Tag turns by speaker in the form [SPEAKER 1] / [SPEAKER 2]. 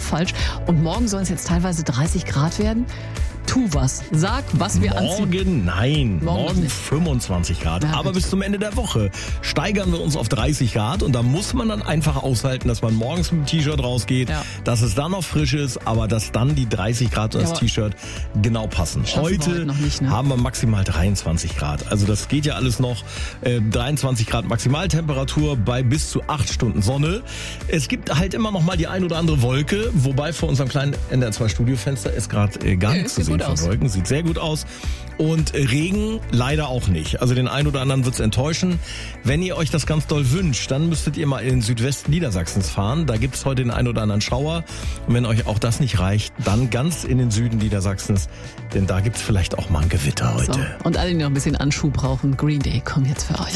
[SPEAKER 1] falsch. Und morgen sollen es jetzt teilweise 30 Grad werden. Tu was. Sag, was wir anziehen.
[SPEAKER 2] Morgen 25 Grad.
[SPEAKER 1] Ja,
[SPEAKER 2] aber bis zum Ende der Woche steigern wir uns auf 30 Grad. Und da muss man dann einfach aushalten, dass man morgens mit dem T-Shirt rausgeht, dass es dann noch frisch ist, aber dass dann die 30 Grad und das T-Shirt genau passen. Heute
[SPEAKER 1] noch nicht, ne?
[SPEAKER 2] haben wir maximal 23 Grad. Also das geht ja alles noch. 23 Grad Maximaltemperatur bei bis zu 8 Stunden Sonne. Es gibt halt immer noch mal die ein oder andere Wolke, wobei vor unserem kleinen NDR2-Studiofenster ist gerade gar nichts zu sehen von Wolken. Sieht sehr gut aus. Und Regen leider auch nicht. Also den einen oder anderen wird's enttäuschen. Wenn ihr euch das ganz doll wünscht, dann müsstet ihr mal in den Südwesten Niedersachsens fahren. Da gibt's heute den einen oder anderen Schauer. Und wenn euch auch das nicht reicht, dann ganz in den Süden Niedersachsens. Denn da gibt's vielleicht auch mal ein Gewitter heute.
[SPEAKER 1] So. Und alle, die noch ein bisschen Anschub brauchen, Green Day kommen jetzt für euch.